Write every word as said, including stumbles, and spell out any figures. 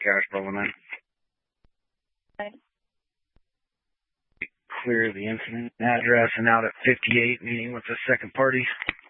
cash problem in. Okay. Clear the incident address and out at fifty-eight, meeting with the second party.